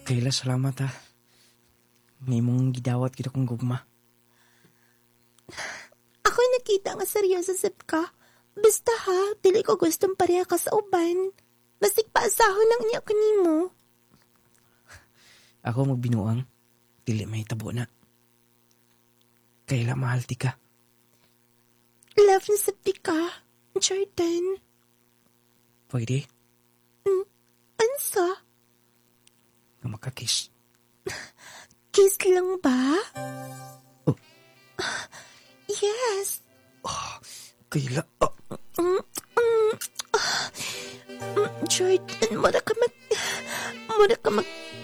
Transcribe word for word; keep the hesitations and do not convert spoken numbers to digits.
Kayla, salamat ha. May mong gidawat kita kong gugma. Ako nakita nga seryoso sab ka. Basta ha, dili ko gustong pareha ka sa uban. Basig paasahon lang niya kanimo. Ako magbinuang, dili may tabo na. Kayla, mahal ti ka. Love na sabdi ka, Jordan. Pwede Ansa? na makakiss. Kiss lang ba? Oh. Yes. Kayla, oh. Mm, mm, ah, mm, Jordan, mura ka mag... Mura ka mag...